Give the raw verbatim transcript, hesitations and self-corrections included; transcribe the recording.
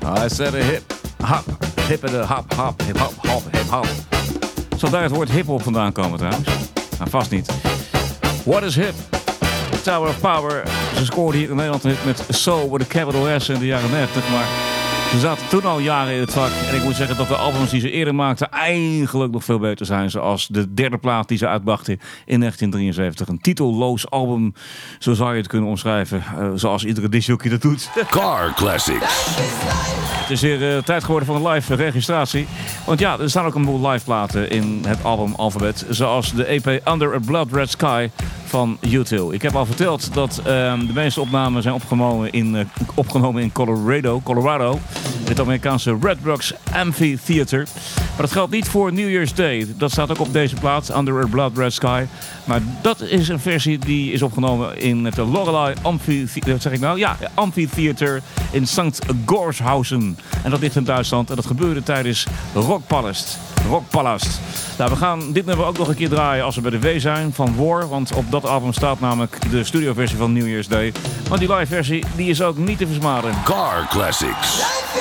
I said a hip, hop, hip en hop, hop, hip hop, hop, hip hop. Zal daar het woord hip-hop vandaan komen trouwens? Nou, vast niet. What is hip? Tower of Power. Ze scoorden hier in Nederland met So with a capital S in de jaren negentig, maar ze zaten toen al jaren in het vak. En ik moet zeggen dat de albums die ze eerder maakten eigenlijk nog veel beter zijn. Zoals de derde plaat die ze uitbrachten in negentien drieënzeventig. Een titelloos album, zo zou je het kunnen omschrijven. Uh, zoals iedere discjockey dat doet. Car Classics. Het is weer uh, tijd geworden voor een live registratie. Want ja, er staan ook een boel live platen in het album Alphabet. Zoals de E P Under a Blood Red Sky van U twee. Ik heb al verteld dat uh, de meeste opnamen zijn opgenomen in, uh, opgenomen in Colorado. Colorado. Het Amerikaanse Red Rocks Amphitheater. Maar dat geldt niet voor New Year's Day. Dat staat ook op deze plaat, Under a Blood Red Sky. Maar dat is een versie die is opgenomen in het Lorelei Amphitheater. Wat zeg ik nou? Ja, Amphitheater in Sankt Gorshausen. En dat ligt in Duitsland. En dat gebeurde tijdens Rockpalast. Rockpalast. Nou, we gaan dit nummer ook nog een keer draaien als we bij de W zijn van War. Want op dat album staat namelijk de studioversie van New Year's Day. Want die live versie die is ook niet te versmaden. Car Classics.